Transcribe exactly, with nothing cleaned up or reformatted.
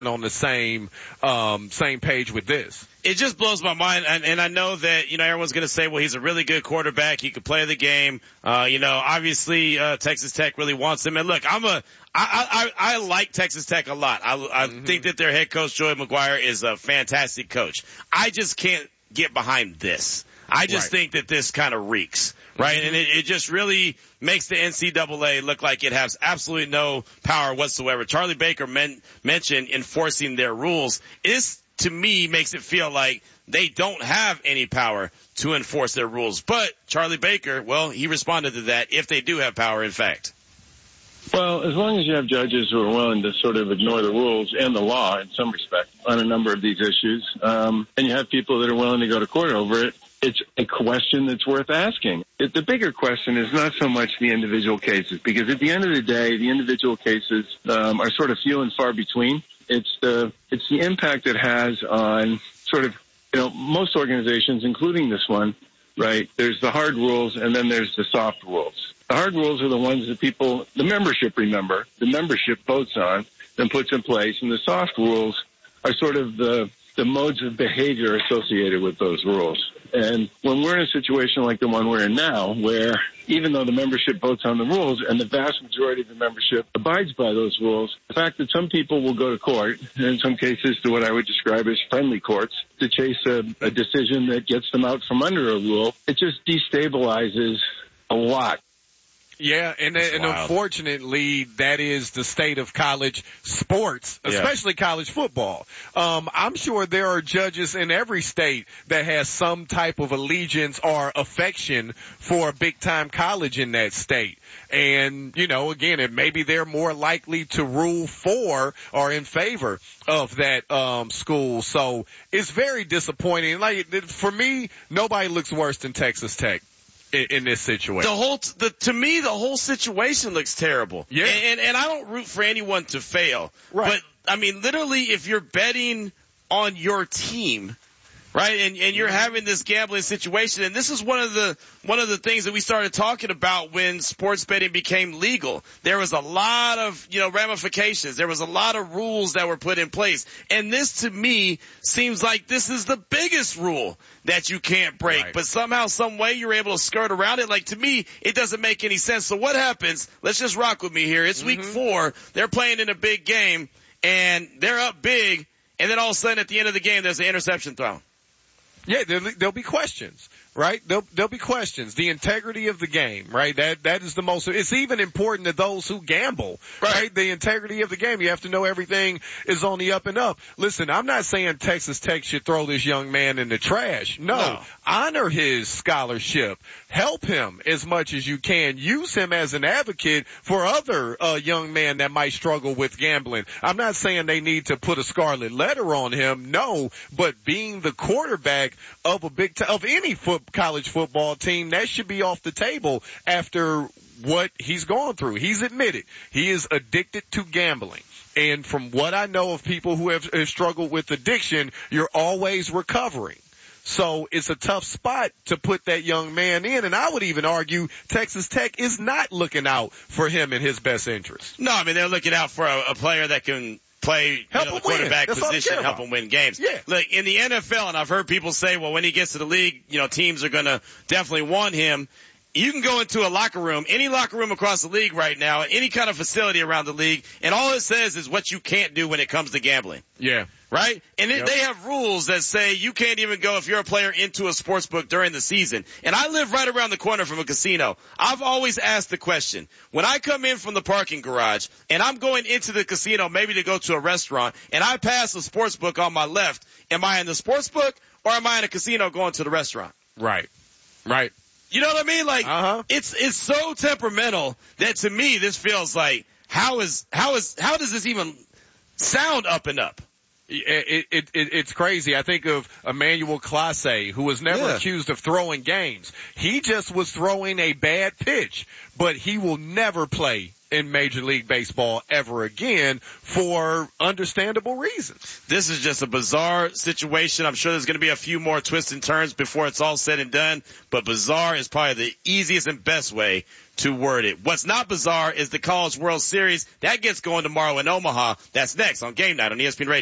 on the same um same page with this. It just blows my mind, and, and I know that, you know, everyone's going to say, well, he's a really good quarterback. He could play the game. Uh, you know, obviously, uh, Texas Tech really wants him. And look, I'm a, I, I, I like Texas Tech a lot. I, I mm-hmm. think that their head coach, Joey McGuire, is a fantastic coach. I just can't get behind this. I just right. think that this kind of reeks, right? Mm-hmm. And it, it just really makes the N C double A look like it has absolutely no power whatsoever. Charlie Baker men, mentioned enforcing their rules. This, to me, makes it feel like they don't have any power to enforce their rules. But Charlie Baker, well, he responded to that if they do have power, in fact. Well, as long as you have judges who are willing to sort of ignore the rules and the law in some respect on a number of these issues, um, and you have people that are willing to go to court over it, it's a question that's worth asking. It, the bigger question is not so much the individual cases, because at the end of the day, the individual cases um, are sort of few and far between. It's the it's the impact it has on sort of, you know, most organizations, including this one, right? There's the hard rules and then there's the soft rules. The hard rules are the ones that people, the membership, remember, the membership votes on, then puts in place, and the soft rules are sort of the the modes of behavior associated with those rules. And when we're in a situation like the one we're in now, where even though the membership votes on the rules and the vast majority of the membership abides by those rules, the fact that some people will go to court, and in some cases to what I would describe as friendly courts, to chase a, a decision that gets them out from under a rule, it just destabilizes a lot. Yeah, and, and unfortunately, that is the state of college sports, especially yeah. college football. Um, I'm sure there are judges in every state that has some type of allegiance or affection for a big-time college in that state. And, you know, again, it, maybe they're more likely to rule for or in favor of that um school. So it's very disappointing. Like, for me, nobody looks worse than Texas Tech in, in this situation. The whole, the, to me, the whole situation looks terrible. Yeah. And, and, and I don't root for anyone to fail. Right. But, I mean, literally, if you're betting on your team, right, and, and you're having this gambling situation, and this is one of the, one of the things that we started talking about when sports betting became legal. There was a lot of, you know, ramifications. There was a lot of rules that were put in place. And this, to me, seems like this is the biggest rule that you can't break. Right. But somehow, some way, you're able to skirt around it. Like, to me, it doesn't make any sense. So what happens? Let's just rock with me here. It's mm-hmm. week four. They're playing in a big game, and they're up big, and then all of a sudden, at the end of the game, there's an interception thrown. Yeah, there'll, there'll be questions, right? There'll, there'll be questions. The integrity of the game, right? That, that is the most, it's even important to those who gamble, right? right? The integrity of the game. You have to know everything is on the up and up. Listen, I'm not saying Texas Tech should throw this young man in the trash. No. no. Honor his scholarship. Help him as much as you can. Use him as an advocate for other, uh, young men that might struggle with gambling. I'm not saying they need to put a scarlet letter on him. No, but being the quarterback of a big t- of any foot college football team, that should be off the table after what he's gone through. He's admitted he is addicted to gambling. And from what I know of people who have, have struggled with addiction, you're always recovering. So it's a tough spot to put that young man in. And I would even argue Texas Tech is not looking out for him in his best interest. No, I mean, they're looking out for a, a player that can play, you know, the quarterback position, help him win games. Yeah. Look, in the N F L, and I've heard people say, well, when he gets to the league, you know, teams are going to definitely want him. You can go into a locker room, any locker room across the league right now, any kind of facility around the league, and all it says is what you can't do when it comes to gambling. Yeah. Right? And it, yep. they have rules that say you can't even go if you're a player into a sports book during the season. And I live right around the corner from a casino. I've always asked the question, when I come in from the parking garage and I'm going into the casino maybe to go to a restaurant and I pass a sports book on my left, am I in the sports book or am I in a casino going to the restaurant? Right. Right. You know what I mean? Like, uh-huh. it's, it's so temperamental that to me this feels like, how is, how is, how does this even sound up and up? It, it, it, it's crazy. I think of Emmanuel Clase, who was never yeah. accused of throwing games. He just was throwing a bad pitch, but he will never play in Major League Baseball ever again for understandable reasons. This is just a bizarre situation. I'm sure there's going to be a few more twists and turns before it's all said and done, but bizarre is probably the easiest and best way to word it. What's not bizarre is the College World Series. That gets going tomorrow in Omaha. That's next on Game Night on E S P N Radio.